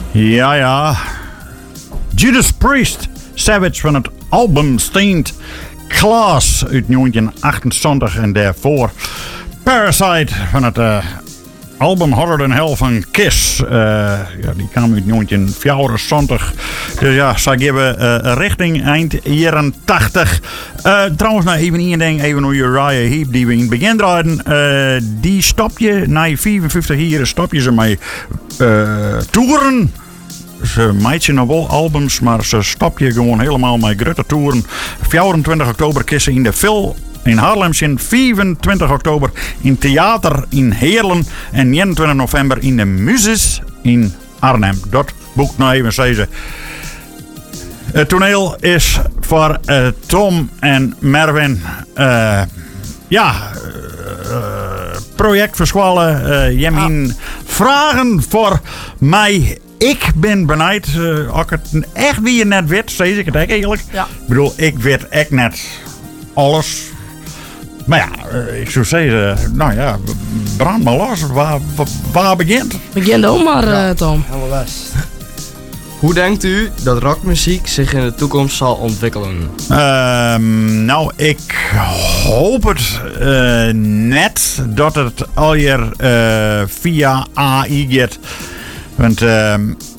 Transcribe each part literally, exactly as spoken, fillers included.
Ja, ja. Judas Priest, Savage van het album Stained Class uit negentien achtenzwanzig en daarvoor Parasite van het uh, album Horror in Hell van Kiss. Uh, ja, die kwam uit negentien vierenzwanzig. Dus ja, zij geven uh, richting eind jaren tachtig. Uh, trouwens, nou even één ding, even over Uriah Heep die we in het begin draaiden. Uh, die stop je, na vierenvijftig jaar stop je ze met uh, toeren. Ze maakten nog wel albums, maar ze stop je gewoon helemaal met grote toeren. vierentwintig oktober kissen in de Phil in Haarlem, vierentwintig oktober in Theater in Heerlen en eenentwintig november in de Muzes in Arnhem. Dat boekt nou even zeggen. Het toneel is voor uh, Tom en Merwin. Uh, ja, uh, project verschwallen. Uh, je mijn vragen voor mij. Ik ben benijd, uh, als ik het echt wie je net weet, zeg ik het echt eigenlijk. Ja. Ik bedoel, ik weet echt net alles. Maar ja, uh, ik zou zeggen, nou ja, brand maar los. Waar, waar, waar begint? Begin ook maar, uh, Tom. Helemaal best. Hoe denkt u dat rockmuziek zich in de toekomst zal ontwikkelen? Uh, nou, ik hoop het uh, net dat het alweer uh, via A I gaat. Want uh,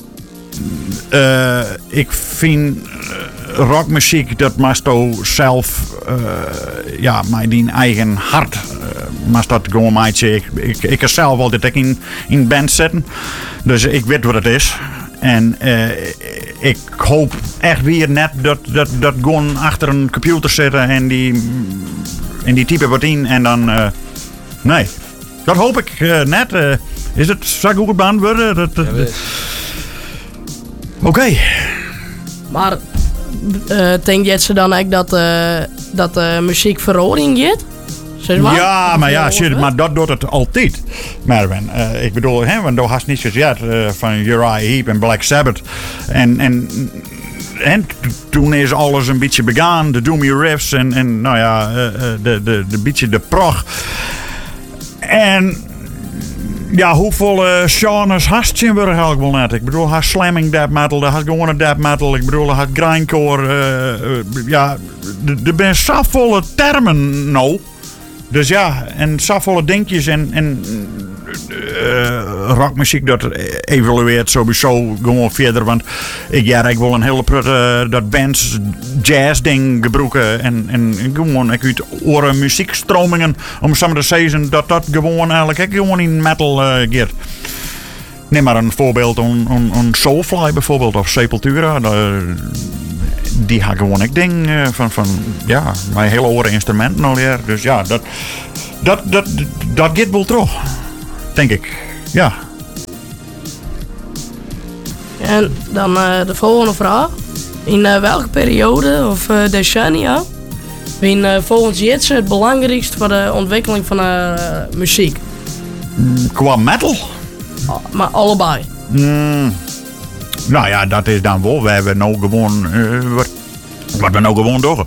uh, ik vind uh, rockmuziek, dat mag je zelf, uh, ja, met die eigen hart, uh, mag dat gewoon maken. Ik, ik, ik kan zelf altijd in, in band zitten, dus ik weet wat het is. En uh, ik hoop echt weer net dat, dat, dat gewoon achter een computer zitten en die, en die typen wat in en dan, uh, nee, dat hoop ik uh, net. Uh, Is het, zou ik ook het beantwoorden? Dat, dat, Ja, Oké. Okay. Maar uh, denk je ze dan ook dat, uh, dat uh, muziek verhoring gaat? Zeg maar? Ja, maar ja, shit, maar dat doet het altijd. Merwin. Uh, ik bedoel, hè, want je had niet gezegd uh, van Uriah Heep en Black Sabbath. En, en, en toen is alles een beetje begaan. De doomy riffs en, en nou ja, uh, de, de, de beetje de prog. En ja, hoeveel uh, genres hast je eigenlijk wel net? Ik bedoel, hij slamming death metal, hij had gewoon een death metal. Ik bedoel, hij had grindcore. Uh, uh, ja, er zijn zoveel termen nou. Dus ja, en zoveel dingetjes en, en uh, rockmuziek dat evolueert sowieso gewoon verder. Want ik ja, ik wil een hele prutte uh, dat bands jazz ding gebruiken en, en gewoon ik uit oren muziekstromingen om samen te zeggen dat dat gewoon eigenlijk ook gewoon in metal uh, gaat. Neem maar een voorbeeld, een, een, een Soulfly bijvoorbeeld of Sepultura. Uh, die had gewoon ik ding uh, van, van ja, mijn hele oren instrumenten alweer. Dus ja, dat, dat, dat, dat gaat wel terug, denk ik. Ja. En dan uh, de volgende vraag. In uh, welke periode of uh, decennia vind uh, volgens Jitse het belangrijkst voor de ontwikkeling van uh, muziek? Qua metal? Uh, maar allebei. Mm, nou ja, dat is dan wel. We hebben nou gewoon uh, wat, wat we nou gewoon doen.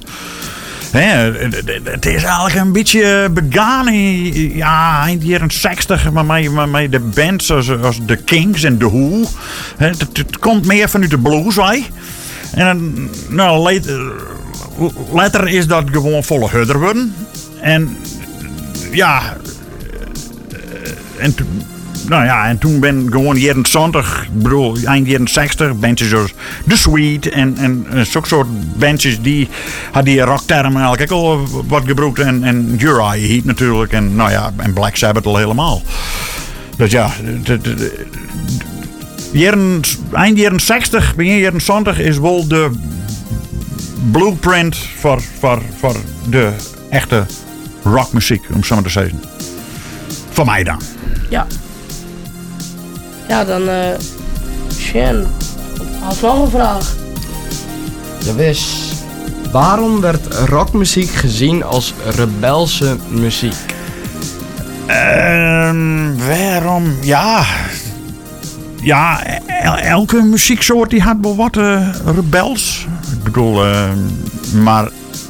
Het is eigenlijk een beetje begaan in ja, eind jaren zestig met, met, met de bands als, als The Kings en The Who. Het, het, het komt meer vanuit de blues, wij. En nou, later, later is dat gewoon volle hudder worden. En ja, en nou ja, en toen ben ik gewoon jaren zeventig, ik bedoel, eind jaren zestig, bandjes zoals The Sweet en, en, en zo'n soort bandjes die hadden die rocktermen eigenlijk ook al wat gebruikt. En, en Uriah Heep natuurlijk en nou ja, en Black Sabbath al helemaal. Dus ja, de, de, de, jaren, eind jaren zestig, begin jaren zeventig is wel de blueprint voor, voor, voor de echte rockmuziek, om zo maar te zeggen. Voor mij dan. Ja. Ja, dan uh, Sjen, had nog een vraag. Ja, wis. Waarom werd rockmuziek gezien als rebelse muziek? Uh, waarom? Ja. Ja, el- elke muzieksoort die had wel wat uh, rebels. Ik bedoel, uh, maar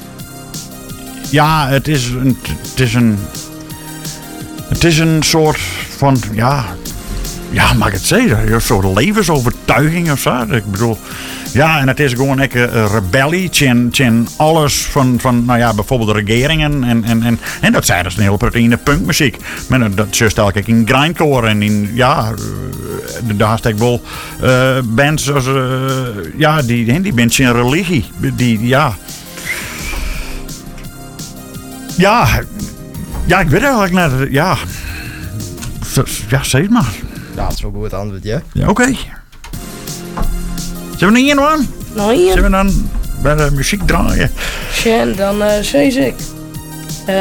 ja, het is een, het is een, het is een soort van, ja, ja, mag ik het zeggen? Een soort levensovertuiging of zo. Ik bedoel, ja, en het is gewoon een uh, rebellie tegen alles van, van, nou ja, bijvoorbeeld de regeringen. En, en, en, en dat zijn dus een hele proteïne punkmuziek. Maar dat zo stel ik in grindcore en in, ja, uh, daar had ik wel uh, bands zoals, uh, ja, die, die bands in religie. Die, ja. Ja, ja, ik weet eigenlijk net, ja. Ja, zeg het maar. Ja, dat is wel een goed antwoord, ja. Ja, oké. Okay. Zullen we niet in, man? Nou hier. Zullen we dan bij de muziek draaien? Sjen, dan uh, zeg ik. Uh,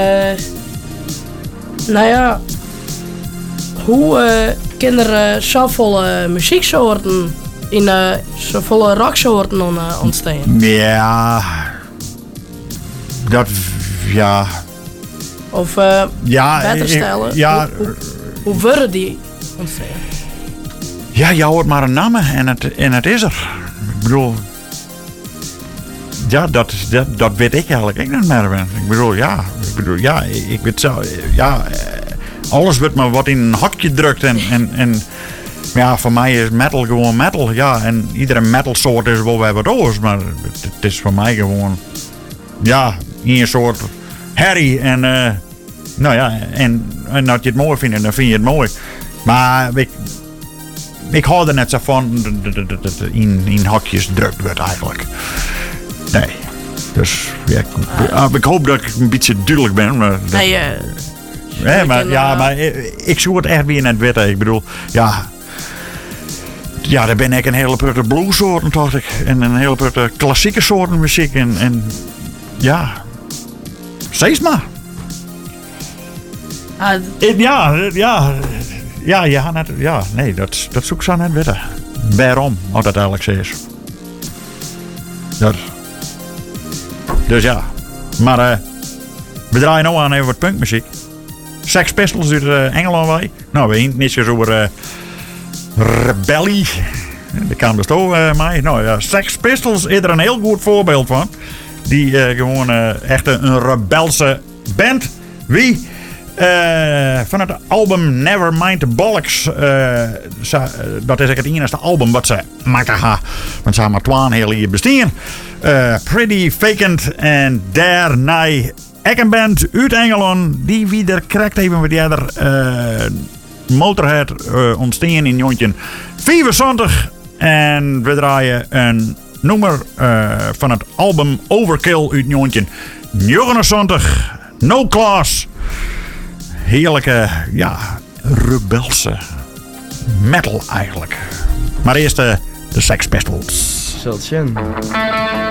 nou ja. Hoe uh, kunnen er uh, zoveel uh, muzieksoorten in uh, zoveel rocksoorten uh, ontstaan? Ja. Dat, ja. Of uh, ja, beter stellen. Ja. Hoe, hoe, hoe worden die ontstaan? Ja, je hoort maar een naam en het, en het is er. Ik bedoel... Ja, dat, dat, dat weet ik eigenlijk ook niet meer. Ik bedoel, ja. Ik bedoel, ja, ik weet zo... Ja, alles wordt maar wat in een hakje gedrukt. En, en, en ja, voor mij is metal gewoon metal. Ja, en iedere metalsoort is wel weer wat anders. Maar het, het is voor mij gewoon... Ja, een soort herrie. En... Uh, nou ja, en, en als je het mooi vindt, dan vind je het mooi. Maar ik... Ik hou er net zo van dat het in, in hakjes drukt wordt eigenlijk. Nee. Dus ja, ik, uh, ik hoop dat ik een beetje duidelijk ben. Maar dat, nee, uh, hè, maar, ja, maar ik zoek het echt weer net weten. Ik bedoel, ja. Ja, daar ben ik een hele putte bluessoorten, dacht ik. En een hele putte klassieke soorten muziek. En, en ja. Zeg maar. Uh, ja, ja. Ja, ja, net, ja, nee, dat, dat zoek ik zo net weten. Waarom, als dat eigenlijk zo is. Dat. Dus ja. Maar uh, we draaien nou aan even wat punkmuziek. Sex Pistols uit uh, Engeland wij. Nou, we hebben niet zo over uh, rebellie. Dat kan dus ook uh, mij. Nou ja, Sex Pistols is er een heel goed voorbeeld van. Die uh, gewoon uh, echt een rebelse band. Wie... Uh, van het album Nevermind the Bollocks. Uh, sa, uh, dat is het enige album wat ze maken gaan. Want ze hebben maar twaalf hele jaar bestaan. Uh, Pretty Vacant en daarna Eckenband uit Engeland. Die weer krijgt even met die andere uh, Motorhead uh, ontstaan in Jontje vijfenzeventig. En we draaien een nummer uh, van het album Overkill uit Jontje negenenzeventig. No Class. Heerlijke, ja, rebelse metal eigenlijk. Maar eerst de, de Sex Pistols. Zult zien.